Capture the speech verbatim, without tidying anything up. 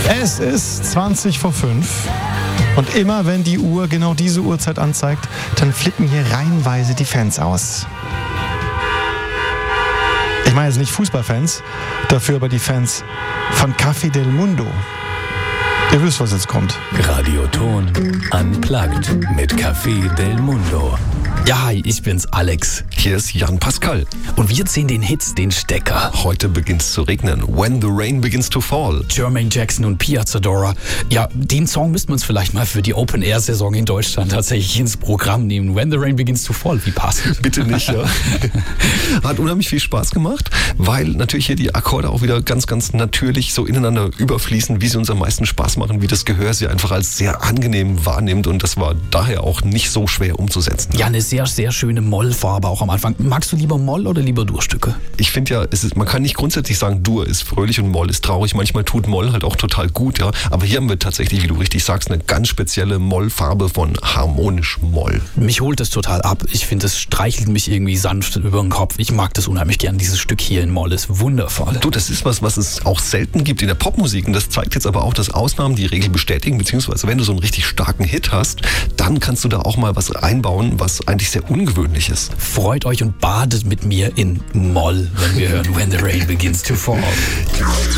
Es ist zwanzig vor fünf und immer wenn die Uhr genau diese Uhrzeit anzeigt, dann flippen hier reihenweise die Fans aus. Ich meine jetzt nicht Fußballfans, dafür aber die Fans von Café del Mundo. Ihr wisst, was jetzt kommt. Radioton Unplugged mit Café del Mundo. Ja, hi, ich bin's, Alex. Hier ist Jan Pascal. Und wir ziehen den Hits den Stecker. Heute beginnt's zu regnen. When the rain begins to fall. Jermaine Jackson und Pia Zadora. Ja, den Song müssten wir uns vielleicht mal für die Open-Air-Saison in Deutschland tatsächlich ins Programm nehmen. When the rain begins to fall, wie passend. Bitte nicht, ja. Hat unheimlich viel Spaß gemacht, weil natürlich hier die Akkorde auch wieder ganz, ganz natürlich so ineinander überfließen, wie sie uns am meisten Spaß machen, wie das Gehör sie einfach als sehr angenehm wahrnimmt und das war daher auch nicht so schwer umzusetzen. Ja, eine sehr, sehr schöne Mollfarbe auch am Anfang. Magst du lieber Moll oder lieber Durstücke? Ich finde ja, es ist, man kann nicht grundsätzlich sagen, Dur ist fröhlich und Moll ist traurig. Manchmal tut Moll halt auch total gut, ja. Aber hier haben wir tatsächlich, wie du richtig sagst, eine ganz spezielle Mollfarbe von harmonisch Moll. Mich holt es total ab. Ich finde, es streichelt mich irgendwie sanft über den Kopf. Ich mag das unheimlich gern. Dieses Stück hier in Moll ist wundervoll. Du, das ist was, was es auch selten gibt in der Popmusik. Und das zeigt jetzt aber auch, dass Ausnahmen die Regel bestätigen. Beziehungsweise, wenn du so einen richtig starken Hit hast, dann kannst du da auch mal was einbauen, was eigentlich sehr ungewöhnlich ist. Freut euch und badet mit mir in Moll, wenn wir hören When the Rain Begins to Fall.